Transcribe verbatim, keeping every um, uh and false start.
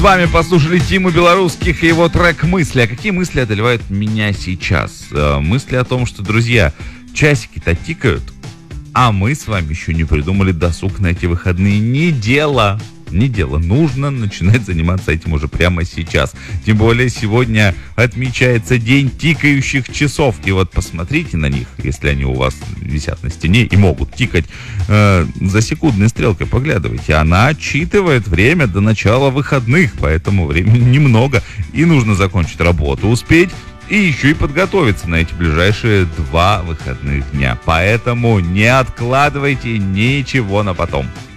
вами послушали Тиму Белорусских и его трек «Мысли». А какие мысли одолевают меня сейчас? Мысли о том, что, друзья, часики-то тикают, а мы с вами еще не придумали досуг на эти выходные. Не дело. Не дело. Нужно начинать заниматься этим уже прямо сейчас. Тем более сегодня отмечается день тикающих часов. И вот посмотрите на них, если они у вас висят на стене и могут тикать. Э, за секундной стрелкой поглядывайте. Она отчитывает время до начала выходных. Поэтому времени немного. И нужно закончить работу, успеть. И еще и подготовиться на эти ближайшие два выходных дня. Поэтому не откладывайте ничего на потом.